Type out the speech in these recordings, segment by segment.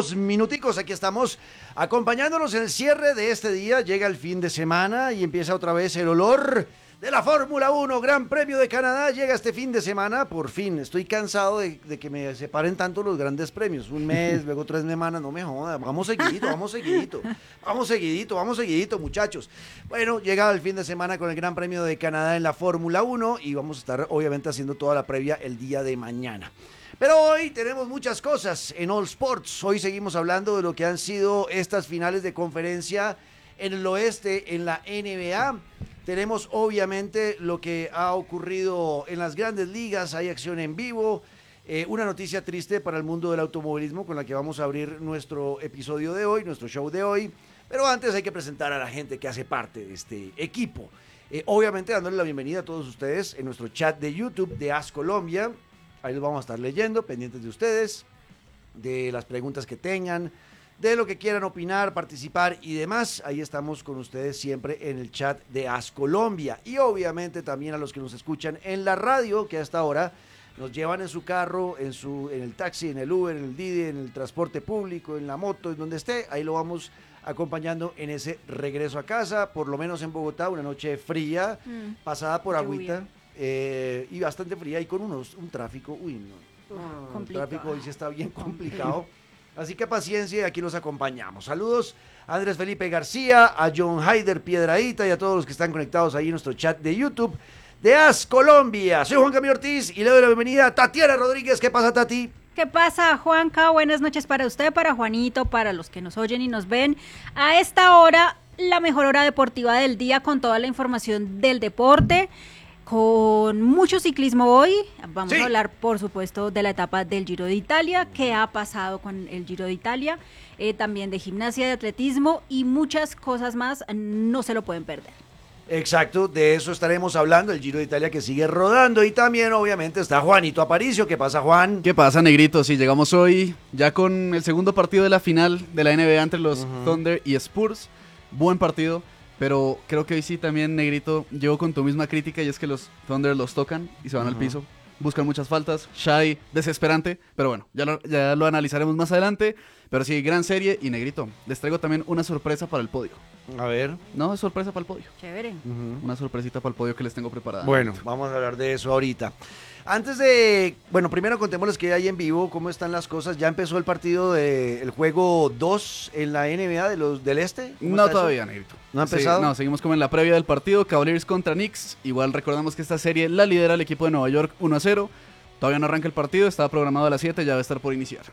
2 minuticos. Aquí estamos acompañándonos en el cierre de este día. Llega el fin de semana y empieza otra vez el olor de la Fórmula 1, Gran Premio de Canadá. Llega este fin de semana, por fin. Estoy cansado de que me separen tanto los grandes premios. Un mes, luego 3 semanas, no me joda. Vamos seguidito, muchachos. Bueno, llega el fin de semana con el Gran Premio de Canadá en la Fórmula 1 y vamos a estar obviamente haciendo toda la previa el día de mañana. Pero hoy tenemos muchas cosas en All Sports. Hoy seguimos hablando de lo que han sido estas finales de conferencia en el oeste, en la NBA. Tenemos obviamente lo que ha ocurrido en las grandes ligas, hay acción en vivo, una noticia triste para el mundo del automovilismo con la que vamos a abrir nuestro episodio de hoy, nuestro show de hoy, pero antes hay que presentar a la gente que hace parte de este equipo. Obviamente dándole la bienvenida a todos ustedes en nuestro chat de YouTube de As Colombia, ahí los vamos a estar leyendo, pendientes de ustedes, de las preguntas que tengan, de lo que quieran opinar, participar y demás. Ahí estamos con ustedes siempre en el chat de As Colombia. Y obviamente también a los que nos escuchan en la radio, que hasta ahora nos llevan en su carro, en el taxi, en el Uber, en el Didi, en el transporte público, en la moto, en donde esté. Ahí lo vamos acompañando en ese regreso a casa, por lo menos en Bogotá, una noche fría, pasada por agüita, y bastante fría, y con un tráfico, el tráfico hoy sí está bien complicado. Así que paciencia y aquí los acompañamos. Saludos a Andrés Felipe García, a John Haider Piedradita y a todos los que están conectados ahí en nuestro chat de YouTube de As Colombia. Soy Juan Camilo Ortiz y le doy la bienvenida a Tatiana Rodríguez. ¿Qué pasa, Tati? ¿Qué pasa, Juanca? Buenas noches para usted, para Juanito, para los que nos oyen y nos ven. A esta hora, la mejor hora deportiva del día con toda la información del deporte. Con mucho ciclismo hoy, vamos a hablar por supuesto de la etapa del Giro de Italia, qué ha pasado con el Giro de Italia, también de gimnasia, de atletismo y muchas cosas más, no se lo pueden perder. Exacto, de eso estaremos hablando, el Giro de Italia que sigue rodando y también obviamente está Juanito Aparicio. ¿Qué pasa, Juan? ¿Qué pasa, negrito? Sí, llegamos hoy ya con el segundo partido de la final de la NBA entre los Thunder y Spurs, buen partido. Pero creo que hoy sí también, negrito, llego con tu misma crítica y es que los Thunder los tocan y se van al piso. Buscan muchas faltas, Shai desesperante, pero bueno, ya lo analizaremos más adelante. Pero sí, gran serie y negrito, les traigo también una sorpresa para el podio. A ver. No, es sorpresa para el podio. Chévere. Una sorpresita para el podio que les tengo preparada. Bueno, vamos a hablar de eso ahorita. Antes de, primero contémosles que hay en vivo, cómo están las cosas. Ya empezó el partido del juego 2 en la NBA del Este. No todavía, negrito. ¿No ha empezado? Sí, no, seguimos como en la previa del partido, Cavaliers contra Knicks. Igual recordamos que esta serie la lidera el equipo de Nueva York 1-0. Todavía no arranca el partido, estaba programado a las 7, ya va a estar por iniciar.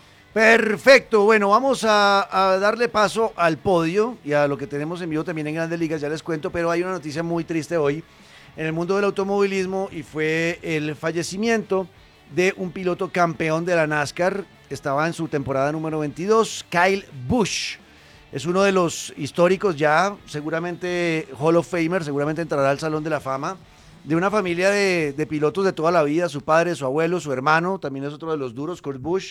Perfecto, bueno, vamos a darle paso al podio y a lo que tenemos en vivo también en Grandes Ligas, ya les cuento, pero hay una noticia muy triste hoy en el mundo del automovilismo y fue el fallecimiento de un piloto campeón de la NASCAR. Estaba en su temporada número 22, Kyle Busch. Es uno de los históricos ya, seguramente Hall of Famer, seguramente entrará al Salón de la Fama, de una familia de pilotos de toda la vida, su padre, su abuelo, su hermano, también es otro de los duros, Kurt Busch.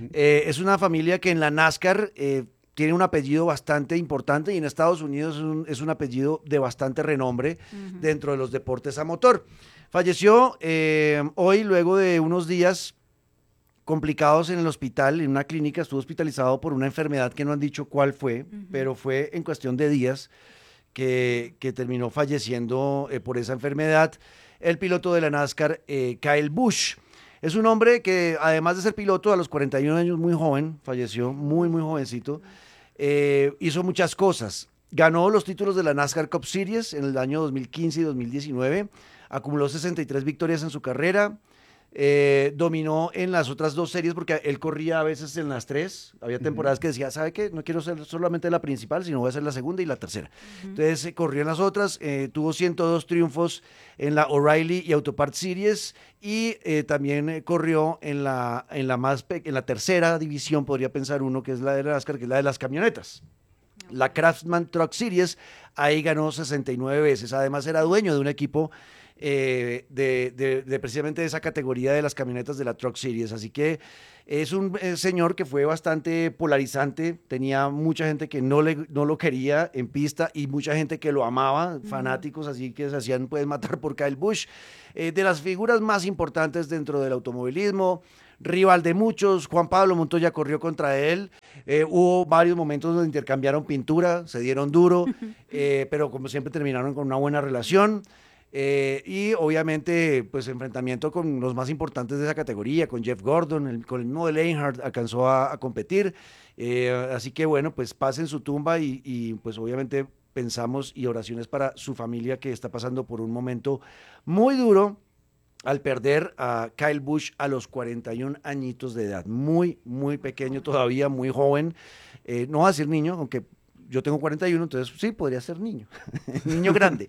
Es una familia que en la NASCAR tiene un apellido bastante importante y en Estados Unidos es un apellido de bastante renombre dentro de los deportes a motor. Falleció hoy luego de unos días complicados en el hospital, en una clínica, estuvo hospitalizado por una enfermedad que no han dicho cuál fue, pero fue en cuestión de días que terminó falleciendo por esa enfermedad, el piloto de la NASCAR, Kyle Busch. Es un hombre que, además de ser piloto, a los 41 años, muy joven, falleció muy jovencito, hizo muchas cosas. Ganó los títulos de la NASCAR Cup Series en el año 2015 y 2019, acumuló 63 victorias en su carrera, dominó en las otras dos series porque él corría a veces en las tres. Había temporadas que decía, ¿sabe qué? No quiero ser solamente la principal, sino voy a ser la segunda y la tercera. Entonces corrió en las otras, tuvo 102 triunfos en la O'Reilly y Autopart Series y también corrió en la tercera división, podría pensar uno, que es la de la NASCAR, que es la de las camionetas. La Craftsman Truck Series, ahí ganó 69 veces. Además era dueño de un equipo de precisamente esa categoría de las camionetas de la Truck Series, así que es un señor que fue bastante polarizante, tenía mucha gente que no lo quería en pista y mucha gente que lo amaba, fanáticos así que se hacían matar por Kyle Busch, de las figuras más importantes dentro del automovilismo, rival de muchos. Juan Pablo Montoya corrió contra él Hubo varios momentos donde intercambiaron pintura, se dieron duro, pero como siempre terminaron con una buena relación. Y obviamente, pues enfrentamiento con los más importantes de esa categoría, con Jeff Gordon, con el mismo de Earnhardt alcanzó a competir. Así que bueno, pues paz en su tumba y pues obviamente pensamos y oraciones para su familia que está pasando por un momento muy duro al perder a Kyle Busch a los 41 añitos de edad. Muy, muy pequeño todavía, muy joven. No va a decir niño, aunque yo tengo 41, entonces sí, podría ser niño. Niño grande.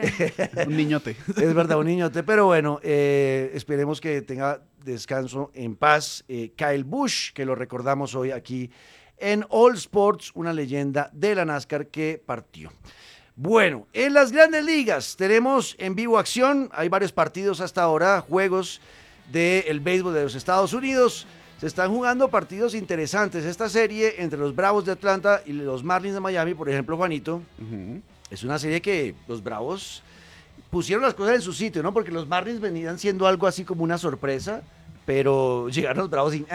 Un niñote. Es verdad, un niñote, pero bueno, esperemos que tenga descanso en paz. Kyle Busch, que lo recordamos hoy aquí en All Sports, una leyenda de la NASCAR que partió. Bueno, en las grandes ligas tenemos en vivo acción, hay varios partidos hasta ahora, juegos del béisbol de los Estados Unidos. Se están jugando partidos interesantes. Esta serie entre los Bravos de Atlanta y los Marlins de Miami, por ejemplo, Juanito, es una serie que los Bravos pusieron las cosas en su sitio, ¿no? Porque los Marlins venían siendo algo así como una sorpresa, pero llegaron los Bravos y...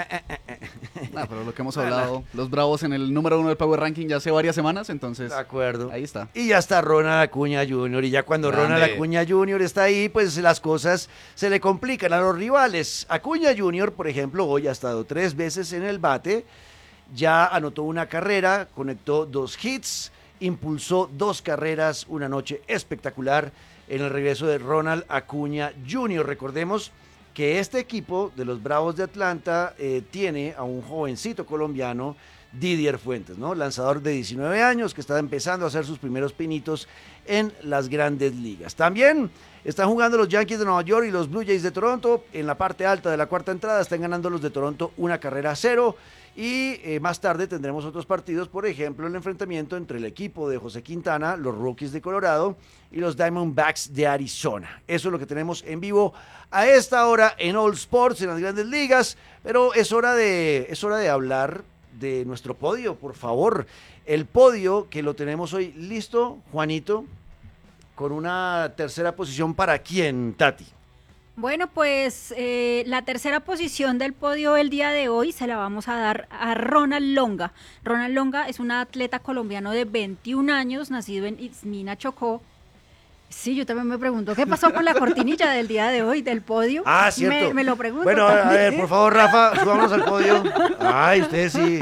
Pero lo que hemos hablado, los Bravos en el número 1 del Power Ranking ya hace varias semanas, entonces... De acuerdo. Ahí está. Y ya está Ronald Acuña Jr. Y ya cuando Ronald Acuña Jr. está ahí, pues las cosas se le complican a los rivales. Acuña Jr., por ejemplo, hoy ha estado 3 veces en el bate, ya anotó una carrera, conectó 2 hits, impulsó 2 carreras, una noche espectacular en el regreso de Ronald Acuña Jr. Recordemos que este equipo de los Bravos de Atlanta tiene a un jovencito colombiano, Didier Fuentes, ¿no? Lanzador de 19 años que está empezando a hacer sus primeros pinitos en las grandes ligas. También están jugando los Yankees de Nueva York y los Blue Jays de Toronto. En la parte alta de la cuarta entrada están ganando los de Toronto 1-0. Y más tarde tendremos otros partidos, por ejemplo, el enfrentamiento entre el equipo de José Quintana, los Rockies de Colorado y los Diamondbacks de Arizona. Eso es lo que tenemos en vivo a esta hora en All Sports, en las grandes ligas, pero es hora de hablar de nuestro podio, por favor. El podio que lo tenemos hoy listo, Juanito, con una tercera posición ¿para quién, Tati? Bueno, pues la tercera posición del podio el día de hoy se la vamos a dar a Ronald Longa. Ronald Longa es un atleta colombiano de 21 años, nacido en Itzmina, Chocó. Sí, yo también me pregunto, ¿qué pasó con la cortinilla del día de hoy, del podio? Ah, cierto. Me lo pregunto. Bueno, a ver, por favor, Rafa, subámonos al podio. Ay, ustedes sí.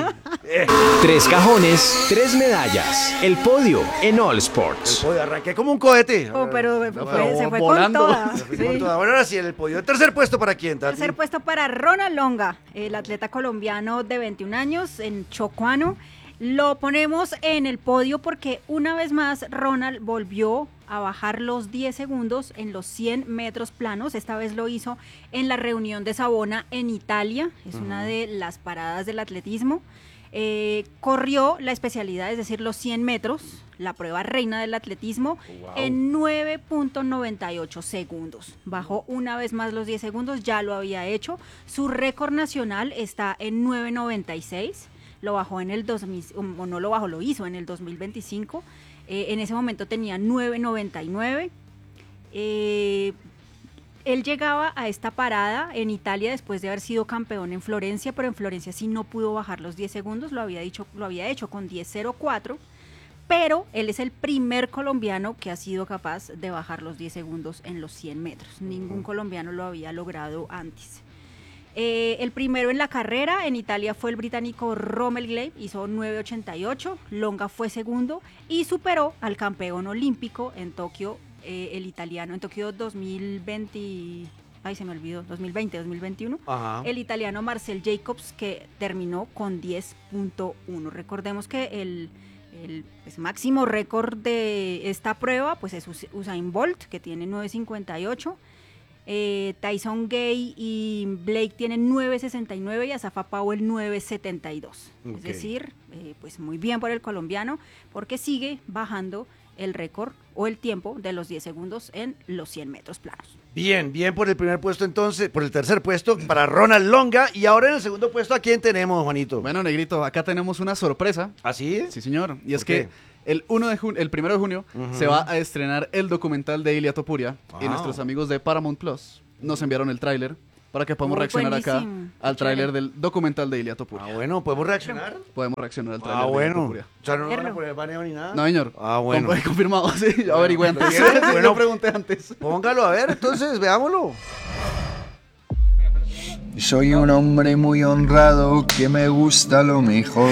3 cajones, 3 medallas. El podio en All Sports. El podio, arranqué como un cohete. Pero se fue volando. con toda. Se fue con toda. Bueno, ahora sí, en el podio. ¿El tercer puesto para quién, Tati? Tercer puesto para Ronald Longa, el atleta colombiano de 21 años, en Chocuano. Lo ponemos en el podio porque una vez más Ronald volvió a bajar los 10 segundos en los 100 metros planos. Esta vez lo hizo en la reunión de Savona en Italia. Es una de las paradas del atletismo. Corrió la especialidad, es decir, los 100 metros, la prueba reina del atletismo, en 9.98 segundos. Bajó una vez más los 10 segundos, ya lo había hecho. Su récord nacional está en 9.96. Lo bajó en el 2000, o no lo bajó, lo hizo en el 2025. En ese momento tenía 9.99. Él llegaba a esta parada en Italia después de haber sido campeón en Florencia, pero en Florencia sí no pudo bajar los 10 segundos, lo había hecho con 10.04, pero él es el primer colombiano que ha sido capaz de bajar los 10 segundos en los 100 metros. Ningún colombiano lo había logrado antes. El primero en la carrera en Italia fue el británico Rommel Gleib, hizo 9.88, Longa fue segundo y superó al campeón olímpico en Tokio, el italiano, en Tokio 2020, ay se me olvidó, 2021, el italiano Marcel Jacobs, que terminó con 10.1. Recordemos que el pues, máximo récord de esta prueba pues es Usain Bolt, que tiene 9.58. Tyson Gay y Blake tienen 9.69 y Asafa Powell 9.72. Es decir, pues muy bien por el colombiano porque sigue bajando el récord o el tiempo de los 10 segundos en los 100 metros planos. Bien por el primer puesto entonces, por el tercer puesto para Ronald Longa. Y ahora en el segundo puesto, ¿a quién tenemos, Juanito? Bueno, Negrito, acá tenemos una sorpresa. ¿Ah, sí? Sí, señor. Y es ¿Por qué? que el 1 de junio se va a estrenar el documental de Ilia Topuria y nuestros amigos de Paramount Plus nos enviaron el tráiler para que podamos reaccionar acá buenísimo. al tráiler Chévere. del documental de Ilia Topuria. Bueno, ¿podemos reaccionar? Podemos reaccionar al tráiler Ah, de Ilia bueno. Topuria. O sea, no nos van a Verlo. poner baneo ni nada. No, señor. Ah, bueno. Confirmado, sí. Yo averigüé antes. ¿Lo quiere? Sí, Bueno. yo pregunté antes. Póngalo a ver, entonces, veámoslo. Soy un hombre muy honrado que me gusta lo mejor.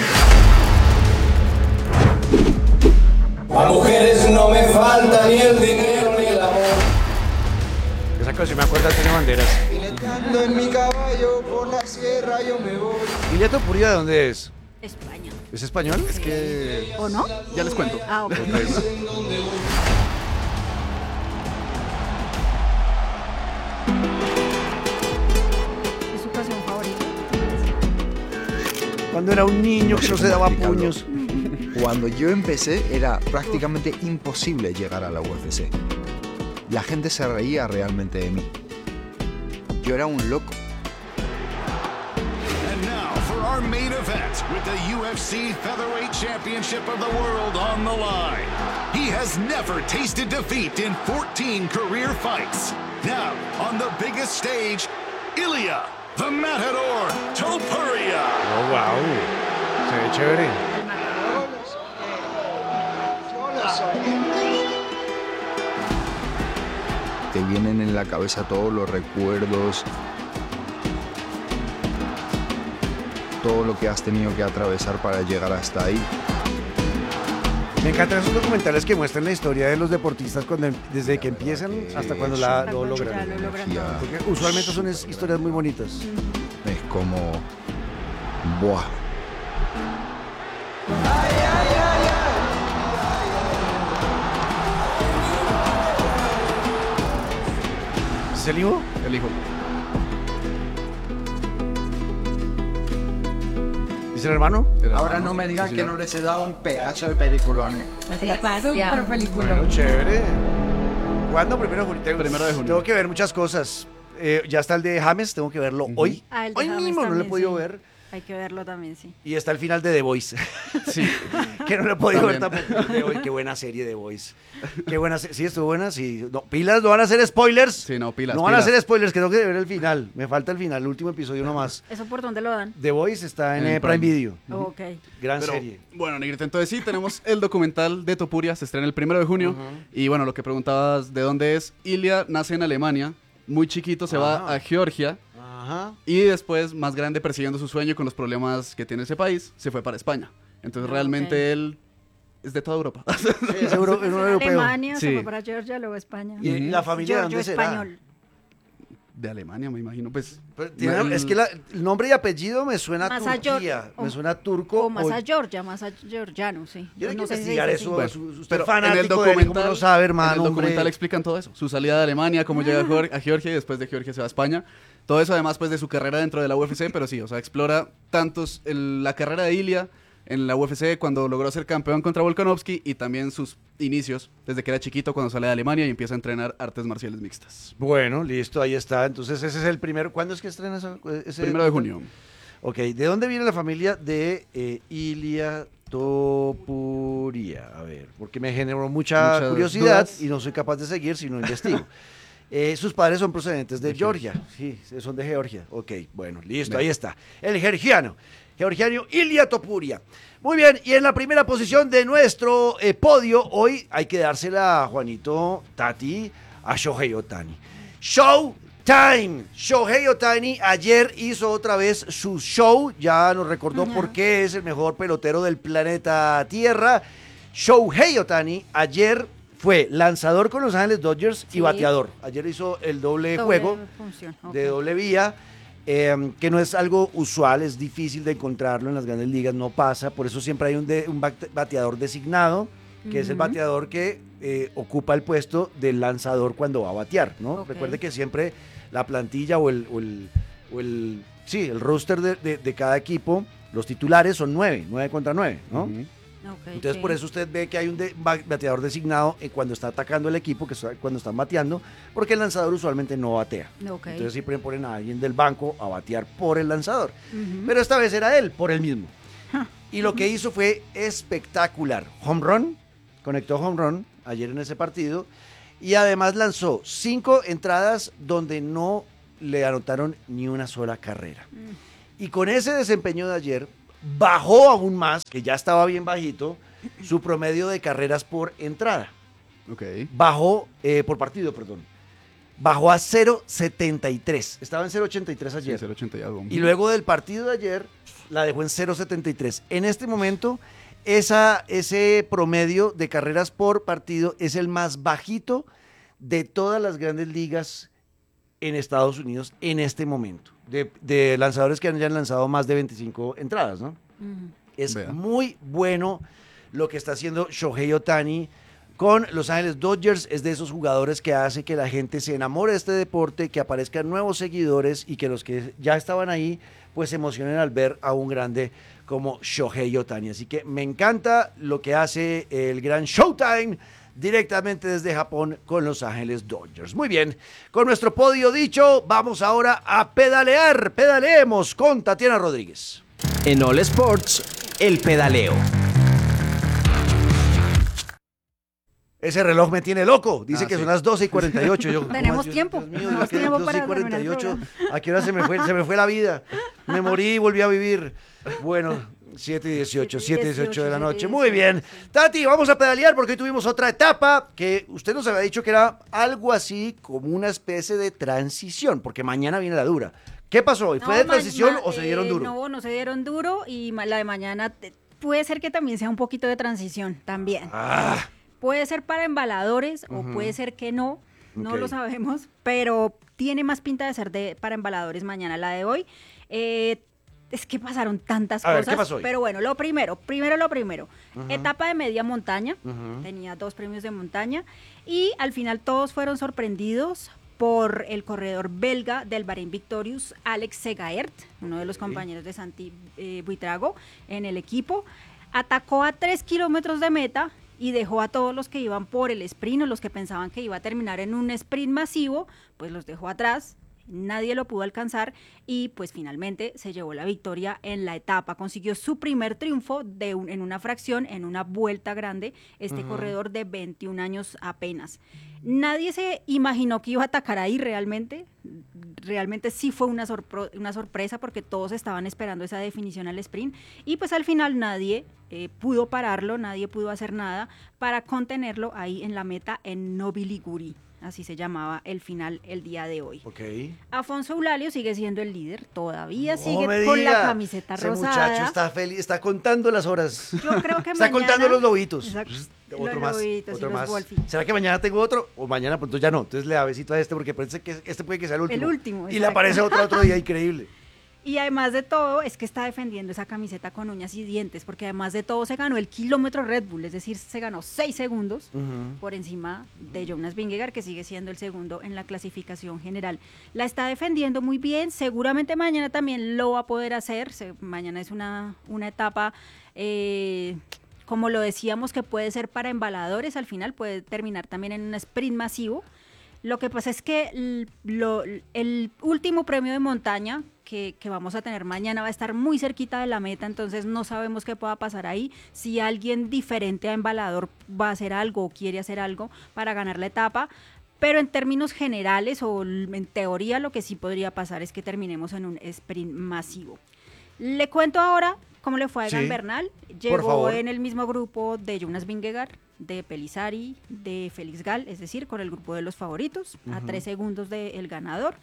A mujeres no me falta ni el dinero ni el amor. Esa canción me acuerda de Antonio Banderas. Fileteando en mi caballo por la sierra yo me voy. ¿Ilia Topuria de dónde es? España. ¿Es español? Es que... ¿O no? Ya les cuento. Ah, ok. Ok. ¿Es su canción favorita? Cuando era un niño que no se daba Explicarlo. puños. Cuando yo empecé era prácticamente imposible llegar a la UFC. La gente se reía realmente de mí. Yo era un loco. And now for our main event with the UFC Featherweight Championship of the World on the line. He has never tasted defeat in 14 career fights. Now, on the biggest stage, Ilia, the Matador Topuria. Oh, wow. Se ve chévere. Te vienen en la cabeza todos los recuerdos, todo lo que has tenido que atravesar para llegar hasta ahí. Me encantan esos documentales que muestran la historia de los deportistas desde que empiezan hasta cuando lo Ya logran. lo logran Ya. todo. Porque usualmente son historias muy bonitas. Es como... ¡Buah! ¿Es el hijo? El hijo. ¿Es el hermano? Ahora no me digan que no les he dado un pedazo de peliculón. Súper película. Bueno, chévere. ¿Cuándo? Primero de junio. Primero de junio. Tengo que ver muchas cosas. Ya está el de James, tengo que verlo hoy. Ah, el de Hoy James mismo no lo he también, podido sí. ver. Hay que verlo también, sí. Y está el final de The Voice. Sí. Que no lo he podido ver También. tampoco. De hoy. Qué buena serie The Voice. Qué buena serie. Sí, estuvo buena. Sí. No, pilas, no van a hacer spoilers. Sí, no, pilas, No van a pilas. hacer spoilers, que tengo que ver el final. Me falta el final, el último episodio nomás. ¿Eso por dónde lo dan? The Voice está en En Prime Prime. Video. Ok. Gran Pero, serie. bueno, Negrita, entonces sí, tenemos el documental de Topuria, se estrena el 1 de junio. Y bueno, lo que preguntabas de dónde es, Ilia nace en Alemania, muy chiquito se va Ajá. a Georgia Ajá. y después, más grande, persiguiendo su sueño con los problemas que tiene ese país, se fue para España. Entonces Ah, realmente ok. él es de toda Europa. Sí, es un europeo. Alemania, se Sí. fue para Georgia, luego España. ¿Y la familia de Giorgio dónde será? español. De Alemania, me imagino, pues. Pero es que el nombre y apellido me suena a Más a Turquía, Geor- me suena a turco. O más a Georgia, más a georgiano, sí. Yo tengo No que sé si se investigar dice eso. así. Bueno, Usted pero es fanático de él, ¿cómo no sabe, hermano? en el documental hombre? explican todo eso. Su salida de Alemania, cómo llega a Georgia y después de Georgia se va a España. Todo eso además pues de su carrera dentro de la UFC, pero sí, o sea, explora la carrera de Ilia en la UFC cuando logró ser campeón contra Volkanovski y también sus inicios desde que era chiquito cuando sale de Alemania y empieza a entrenar artes marciales mixtas. Bueno, listo, ahí está. Entonces ese es el primero. ¿Cuándo es que estrena ese? 1 de junio. Ok, ¿de dónde viene la familia de Ilia Topuria? A ver, porque me generó mucha Muchas curiosidad dudas. y no soy capaz de seguir si no investigo. Sus padres son procedentes de Georgia. Sí, son de Georgia. Ok, bueno, listo, ahí está. El georgiano Ilia Topuria. Muy bien, y en la primera posición de nuestro podio, hoy hay que dársela a Juanito Tati, a Shohei Ohtani. Showtime. Shohei Ohtani ayer hizo otra vez su show, ya nos recordó por qué es el mejor pelotero del planeta Tierra. Shohei Ohtani ayer fue lanzador con Los Ángeles Dodgers y Sí. bateador. Ayer hizo el doble Doble juego función, ok. de doble vía, que no es algo usual, es difícil de encontrarlo en las grandes ligas, no pasa, por eso siempre hay un bateador designado, que es el Ujú. bateador que ocupa el puesto del lanzador cuando va a batear, ¿no? Ok. Recuerde que siempre la plantilla o el roster de cada equipo, los titulares son 9 contra 9, ¿no? Ujú. Ok, Entonces sí. por eso usted ve que hay un bateador designado cuando está atacando el equipo, cuando están bateando, porque el lanzador usualmente no batea. Ok. Entonces siempre ponen a alguien del banco a batear por el lanzador. Ujú. Pero esta vez era él, por él mismo. Y lo que hizo fue espectacular. Home run, conectó home run ayer en ese partido. Y además lanzó 5 entradas donde no le anotaron ni una sola carrera. Y con ese desempeño de ayer, bajó aún más, que ya estaba bien bajito, su promedio de carreras por entrada. Ok. Bajó, por partido, perdón. Bajó a 0.73. Estaba en 0.83 ayer. Sí, 0.80 y algo. Y luego del partido de ayer, la dejó en 0.73. En este momento, ese promedio de carreras por partido es el más bajito de todas las grandes ligas en Estados Unidos en este momento. De lanzadores que hayan lanzado más de 25 entradas, ¿no? Es Vea. muy bueno lo que está haciendo Shohei Ohtani con Los Ángeles Dodgers. Es de esos jugadores que hace que la gente se enamore de este deporte, que aparezcan nuevos seguidores y que los que ya estaban ahí pues se emocionen al ver a un grande como Shohei Ohtani. Así que me encanta lo que hace el gran Showtime directamente desde Japón con Los Ángeles Dodgers. Muy bien, con nuestro podio dicho, vamos ahora a pedalear. Pedaleemos con Tatiana Rodríguez. En All Sports, el pedaleo. Ese reloj me tiene loco. Dice que sí. son las 12:48. Yo, Tenemos Dios- tiempo. Dios mío, Tenemos ¿a qué tiempo para 12:48? terminar el ¿A qué hora se me fue la vida? Me morí y volví a vivir. Bueno, 7:18, 7:18 de la noche. Muy bien. Tati, vamos a pedalear porque hoy tuvimos otra etapa que usted nos había dicho que era algo así como una especie de transición, porque mañana viene la dura. ¿Qué pasó hoy? ¿Fue de transición o se dieron duro? No se dieron duro y la de mañana puede ser que también sea un poquito de transición también. Ah, Puede ser para embaladores o puede ser que no, no Ok. lo sabemos, pero tiene más pinta de ser para embaladores mañana. La de hoy, es que pasaron tantas A ver, cosas. ¿qué pasó hoy? Pero bueno, lo primero. Etapa de media montaña, Ujú. tenía 2 premios de montaña y al final todos fueron sorprendidos por el corredor belga del Bahrein Victorious, Alex Segaert, uno de los compañeros de Santi Buitrago en el equipo. Atacó a 3 kilómetros de meta y dejó a todos los que iban por el sprint o los que pensaban que iba a terminar en un sprint masivo, pues los dejó atrás. Nadie lo pudo alcanzar y pues finalmente se llevó la victoria en la etapa. Consiguió su primer triunfo en una fracción, en una vuelta grande, este corredor de 21 años apenas. Nadie se imaginó que iba a atacar ahí realmente. Realmente sí fue una sorpresa porque todos estaban esperando esa definición al sprint y pues al final nadie pudo pararlo, nadie pudo hacer nada para contenerlo ahí en la meta en Novi Liguri. Así se llamaba el final el día de hoy. Ok. Afonso Eulalio sigue siendo el líder, todavía No sigue me con diga. la camiseta Ese rosada. muchacho está feliz, está contando las horas. Yo creo que Está mañana... contando los lobitos. Exacto. Otro Los más. lobitos y Otro los más. Wolfi. ¿Será que mañana tengo otro? O mañana, pues entonces ya no. Entonces le da besito a este porque parece que este puede que sea el último. El último, Y le exacto. aparece otro día increíble. Y además de todo, es que está defendiendo esa camiseta con uñas y dientes, porque además de todo se ganó el kilómetro Red Bull, es decir, se ganó 6 segundos por encima de Jonas Vingegaard, que sigue siendo el segundo en la clasificación general. La está defendiendo muy bien, seguramente mañana también lo va a poder hacer. Mañana es una etapa, como lo decíamos, que puede ser para embaladores, al final puede terminar también en un sprint masivo. Lo que pasa es que el último premio de montaña que vamos a tener mañana va a estar muy cerquita de la meta, entonces no sabemos qué pueda pasar ahí. Si alguien diferente a embalador va a hacer algo o quiere hacer algo para ganar la etapa, pero en términos generales o en teoría lo que sí podría pasar es que terminemos en un sprint masivo. Le cuento ahora cómo le fue a Egan Sí, Bernal. por Llegó favor. en el mismo grupo de Jonas Vingegaard, de Pelizari, de Félix Gall, es decir, con el grupo de los favoritos, a 3 segundos del ganador,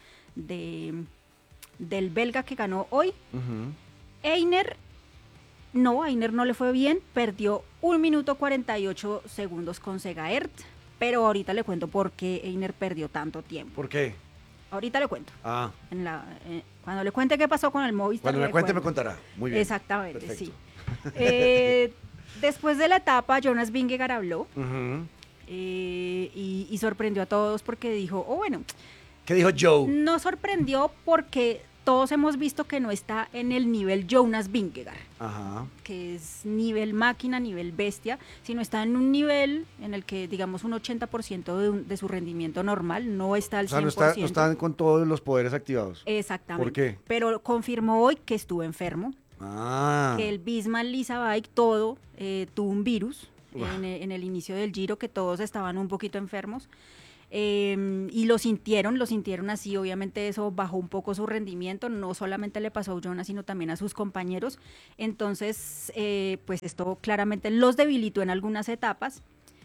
del belga que ganó hoy. Einer no le fue bien, perdió 1 minuto 48 segundos con Segaert, pero ahorita le cuento por qué Einer perdió tanto tiempo. ¿Por qué? Ahorita le cuento. Ah, Cuando le cuente qué pasó con el Movistar. cuando me le cuente me cuento. contará. Muy bien. Exactamente, Perfecto. sí. Después de la etapa, Jonas Vingegaard habló Ujú. y sorprendió a todos porque dijo, bueno, ¿Qué dijo Joe? no sorprendió porque todos hemos visto que no está en el nivel Jonas Vingegaard, Ajá. que es nivel máquina, nivel bestia, sino está en un nivel en el que, digamos, un 80% de su rendimiento normal no está al O sea, 100%. no están con todos los poderes activados. Exactamente. ¿Por qué? Pero confirmó hoy que estuvo enfermo, Ah. que el Bisman Lisa Bike todo tuvo un virus en el inicio del Giro, que todos estaban un poquito enfermos. y lo sintieron así. Obviamente eso bajó un poco su rendimiento, no solamente le pasó a Jonas, sino también a sus compañeros. Entonces, pues esto claramente los debilitó en algunas etapas.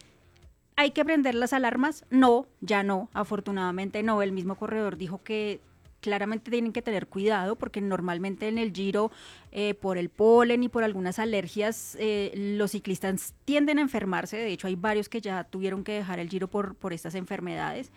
¿Hay que prender las alarmas? No, ya no, afortunadamente no. El mismo corredor dijo que claramente tienen que tener cuidado porque normalmente en el Giro, por el polen y por algunas alergias, los ciclistas tienden a enfermarse. De hecho, hay varios que ya tuvieron que dejar el Giro por estas enfermedades.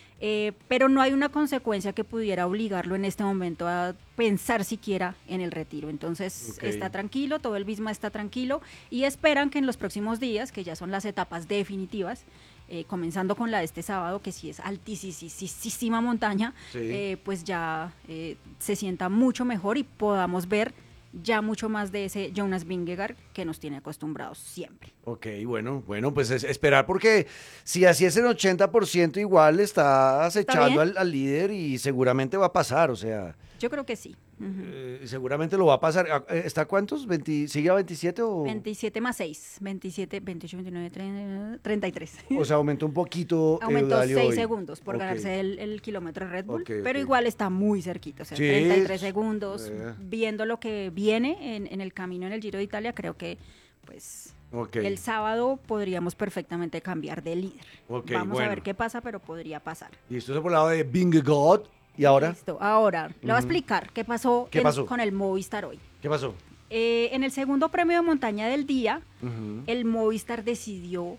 Pero no hay una consecuencia que pudiera obligarlo en este momento a pensar siquiera en el retiro. Entonces está tranquilo, todo el Visma está tranquilo y esperan que en los próximos días, que ya son las etapas definitivas, comenzando con la de este sábado, que sí es altísima montaña, pues ya se sienta mucho mejor y podamos ver ya mucho más de ese Jonas Vingegaard que nos tiene acostumbrados siempre. Ok, bueno, pues es esperar, porque si así es el 80%, igual está acechando al líder y seguramente va a pasar, o sea... Yo creo que sí. Seguramente lo va a pasar. ¿Está a cuántos? ¿Sigue a 27 o...? 27 más 6, 27, 28, 29, 30, 33. O sea, aumentó un poquito. Aumentó 6 hoy. segundos por ganarse el kilómetro Red Bull, pero ok. Igual está muy cerquita, o sea, Sí, 33 segundos. Viendo lo que viene en el camino en el Giro de Italia, creo que pues el sábado podríamos perfectamente cambiar de líder. Vamos a ver qué pasa, pero podría pasar. Y esto es por el lado de Vingegaard. ¿Y ahora? Listo, ahora le voy a explicar qué pasó con el Movistar hoy. ¿Qué pasó? En el segundo premio de montaña del día, el Movistar decidió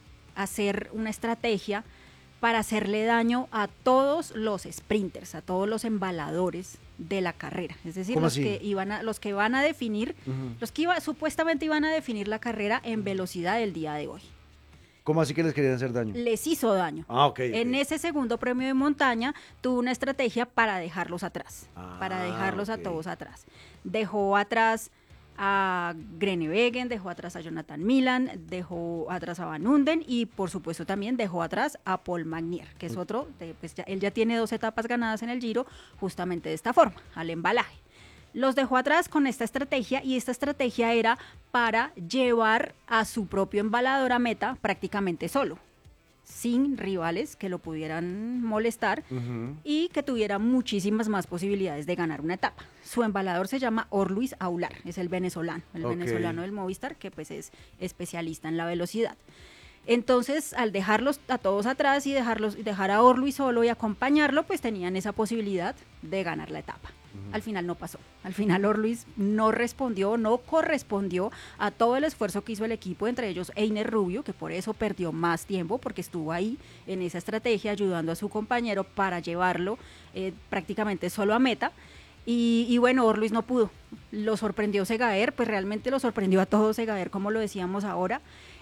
hacer una estrategia para hacerle daño a todos los sprinters, a todos los embaladores de la carrera. Es decir, los que van a definir, los que supuestamente iban a definir la carrera en velocidad del día de hoy. ¿Cómo así que les querían hacer daño? Les hizo daño. En ese segundo premio de montaña tuvo una estrategia para dejarlos atrás, para dejarlos a todos atrás. Dejó atrás a Groenewegen, dejó atrás a Jonathan Milan, dejó atrás a Van Unden y por supuesto también dejó atrás a Paul Magnier, que es otro, él ya tiene 2 etapas ganadas en el Giro justamente de esta forma, al embalaje. Los dejó atrás con esta estrategia y esta estrategia era para llevar a su propio embalador a meta prácticamente solo, sin rivales que lo pudieran molestar y que tuviera muchísimas más posibilidades de ganar una etapa. Su embalador se llama Orluis Aular, es el venezolano del Movistar, que pues es especialista en la velocidad. Entonces, al dejarlos a todos atrás y dejar a Orluis solo y acompañarlo, pues tenían esa posibilidad de ganar la etapa. Al final no pasó. Al final Orluis no correspondió a todo el esfuerzo que hizo el equipo, entre ellos Einer Rubio, que por eso perdió más tiempo, porque estuvo ahí en esa estrategia ayudando a su compañero para llevarlo prácticamente solo a meta. Y bueno, Orluis no pudo. Lo sorprendió Segaer, pues realmente lo sorprendió a todos Segaer, como lo decíamos ahora.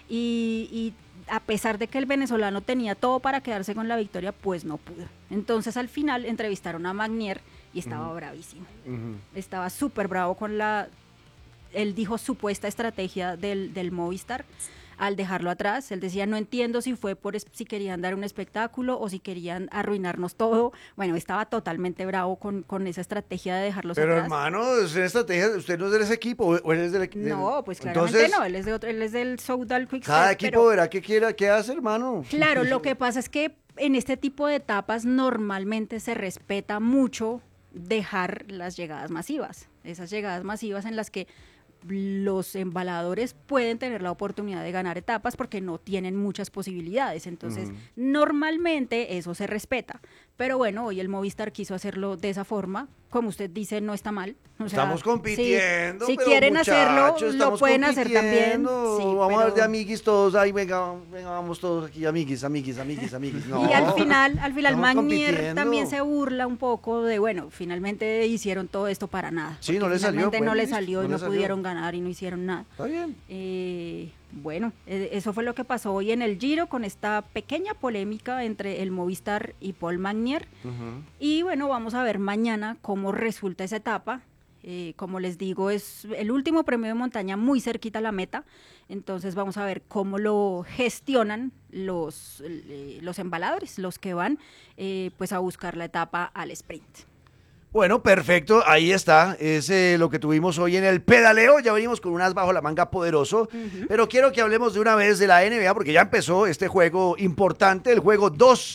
Y a pesar de que el venezolano tenía todo para quedarse con la victoria, pues no pudo. Entonces al final entrevistaron a Magnier y estaba bravísimo. Estaba súper bravo con él dijo, supuesta estrategia del Movistar. Al dejarlo atrás, él decía, no entiendo si fue si querían dar un espectáculo o si querían arruinarnos todo. Bueno, estaba totalmente bravo con esa estrategia de dejarlos atrás. Pero hermano, es una estrategia, usted no es de ese equipo, o él es del equipo. No, pues claramente no, él es del Soudal Quickstep. Cada equipo verá qué hace, hermano. Claro, lo que pasa es que en este tipo de etapas normalmente se respeta mucho dejar las llegadas masivas. Esas llegadas masivas en las que los embaladores pueden tener la oportunidad de ganar etapas porque no tienen muchas posibilidades, entonces normalmente eso se respeta, pero bueno, hoy el Movistar quiso hacerlo de esa forma, como usted dice, no está mal. O sea, estamos compitiendo, si pero quieren hacerlo, lo pueden hacer también. Sí, vamos a ver de amiguis todos, ay, venga, vamos todos aquí, amiguis. No, y al final Magnier también se burla un poco de, bueno, finalmente hicieron todo esto para nada. Sí, no le salió. No le salió y no pudieron ganar y no hicieron nada. Está bien. Bueno, eso fue lo que pasó hoy en el Giro con esta pequeña polémica entre el Movistar y Paul Magnier. Y bueno, vamos a ver mañana cómo resulta esa etapa. Como les digo, es el último premio de montaña muy cerquita a la meta, entonces vamos a ver cómo lo gestionan los embaladores, los que van pues a buscar la etapa al sprint. Bueno, perfecto, ahí está, es lo que tuvimos hoy en el pedaleo, ya venimos con un as bajo la manga poderoso, pero quiero que hablemos de una vez de la NBA, porque ya empezó este juego importante, el juego 2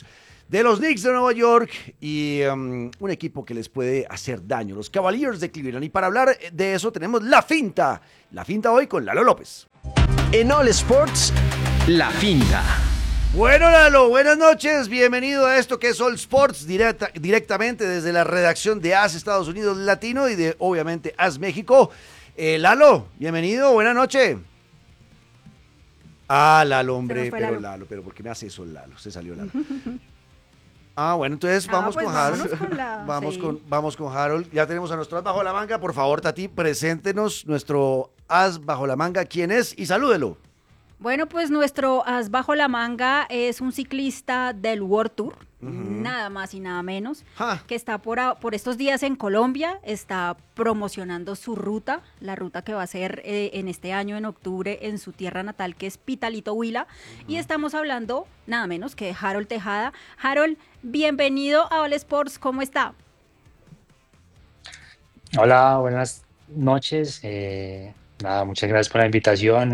de los Knicks de Nueva York y un equipo que les puede hacer daño, los Cavaliers de Cleveland. Y para hablar de eso tenemos la finta hoy con Lalo López. En All Sports, la finta. Bueno, Lalo, buenas noches, bienvenido a esto que es All Sports, directamente desde la redacción de AS Estados Unidos Latino y de, obviamente, AS México. Lalo, bienvenido, buenas noches. Lalo, hombre, pero Lalo, pero ¿por qué me hace eso Lalo? Se salió Lalo. Bueno, entonces vamos pues con Harold. Vamos con Harold. Ya tenemos a nuestro as bajo la manga. Por favor, Tati, preséntenos nuestro as bajo la manga. ¿Quién es? Y salúdelo. Bueno, pues nuestro as bajo la manga es un ciclista del World Tour, nada más y nada menos, que está por estos días en Colombia, está promocionando su ruta, la ruta que va a hacer en este año, en octubre, en su tierra natal, que es Pitalito Huila, y estamos hablando nada menos que de Harold Tejada. Harold, bienvenido a All Sports, ¿cómo está? Hola, buenas noches. Muchas gracias por la invitación.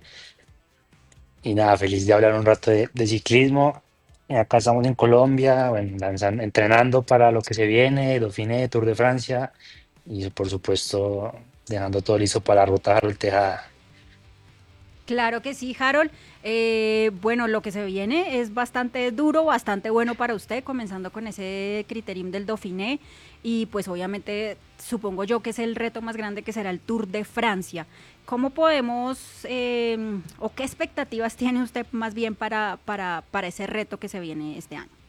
Y nada, feliz de hablar un rato de ciclismo. Acá estamos en Colombia, bueno, entrenando para lo que se viene, Dauphiné, Tour de Francia y por supuesto dejando todo listo para la ruta Harold Tejada. Claro que sí, Harold. Bueno, lo que se viene es bastante duro, bastante bueno para usted, comenzando con ese criterium del Dauphiné y pues obviamente supongo yo que es el reto más grande que será el Tour de Francia. ¿Cómo podemos o qué expectativas tiene usted más bien para ese reto que se viene este año?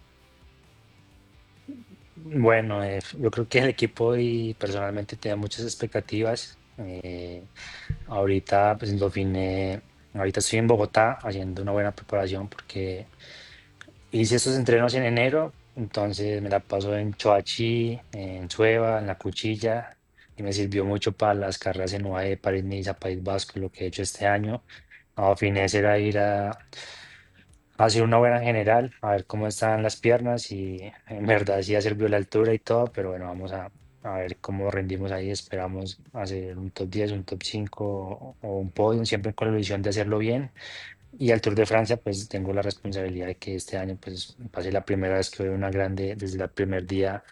Bueno, yo creo que el equipo y personalmente tiene muchas expectativas. Ahorita pues en Dauphiné, ahorita estoy en Bogotá haciendo una buena preparación porque hice estos entrenos en enero, entonces me la paso en Choachí, en Sueva, en La Cuchilla, y me sirvió mucho para las carreras en UAE, París-Niza, País Vasco, lo que he hecho este año. A fines era ir a hacer una buena general, a ver cómo están las piernas y en verdad sí ya sirvió la altura y todo, pero bueno, a ver cómo rendimos ahí. Esperamos hacer un top 10, un top 5 o un podium, siempre con la ilusión de hacerlo bien. Y al Tour de Francia, pues tengo la responsabilidad de que este año pues pase la primera vez que voy a una grande desde el primer día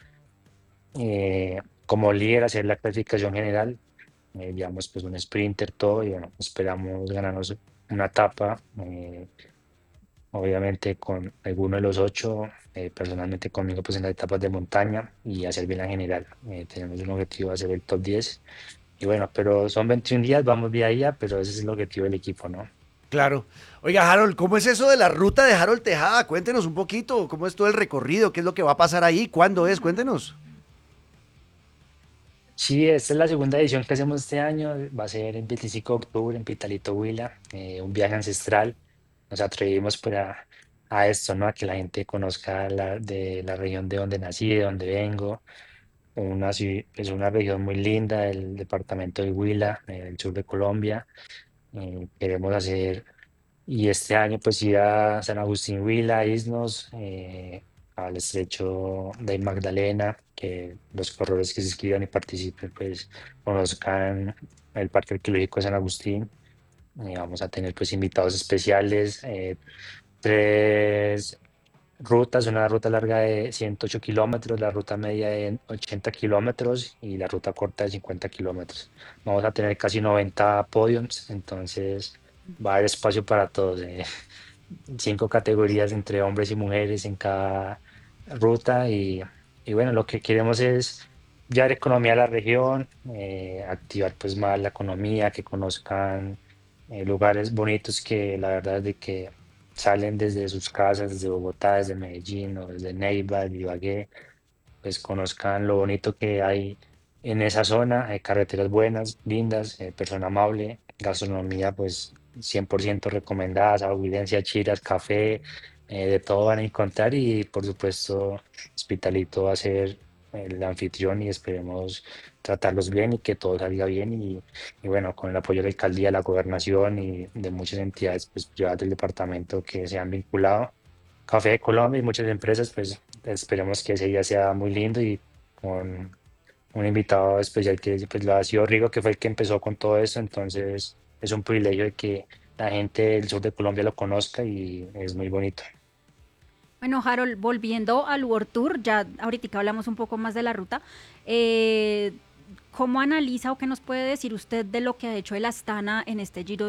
como líder, hacer la clasificación general, digamos pues un sprinter, todo, y bueno, esperamos ganarnos una etapa, obviamente con alguno de los 8, personalmente conmigo pues en las etapas de montaña y hacer bien la general. Tenemos un objetivo de hacer el top 10 y bueno, pero son 21 días, vamos día a día, pero ese es el objetivo del equipo, ¿no? Claro. Oiga, Harold, ¿cómo es eso de la ruta de Harold Tejada? Cuéntenos un poquito, ¿cómo es todo el recorrido? ¿Qué es lo que va a pasar ahí? ¿Cuándo es? Cuéntenos. Sí, esta es la segunda edición que hacemos este año. Va a ser el 25 de octubre en Pitalito Huila, un viaje ancestral. Nos atrevimos pues a esto, ¿no? A que la gente conozca de la región de donde nací, de donde vengo. Es una región muy linda, el departamento de Huila, el sur de Colombia. Queremos hacer, y este año pues ir a San Agustín Huila, Isnos, al estrecho de Magdalena, que los corredores que se inscriban y participen pues conozcan el Parque Arqueológico de San Agustín. Vamos a tener pues invitados especiales, 3 rutas, una ruta larga de 108 kilómetros, la ruta media de 80 kilómetros y la ruta corta de 50 kilómetros. Vamos a tener casi 90 podiums, entonces va a haber espacio para todos. 5 categorías entre hombres y mujeres en cada ruta y bueno, lo que queremos es llevar economía a la región, activar pues más la economía, que conozcan lugares bonitos que la verdad es de que salen desde sus casas, desde Bogotá, desde Medellín o desde Neiva, de Ibagué, pues conozcan lo bonito que hay en esa zona, carreteras buenas, lindas, persona amable, gastronomía pues 100% recomendada, aguilencia, chiras, café, de todo van a encontrar y por supuesto Hospitalito va a ser el anfitrión y esperemos tratarlos bien y que todo salga bien y bueno, con el apoyo de la alcaldía, la gobernación y de muchas entidades pues, privadas del departamento que se han vinculado, Café de Colombia y muchas empresas, pues esperemos que ese día sea muy lindo y con un invitado especial que pues lo ha sido Rigo, que fue el que empezó con todo eso, entonces es un privilegio de que la gente del sur de Colombia lo conozca y es muy bonito. Bueno, Harold, volviendo al World Tour, ya ahorita hablamos un poco más de la ruta, ¿cómo analiza o qué nos puede decir usted de lo que ha hecho el Astana en este Giro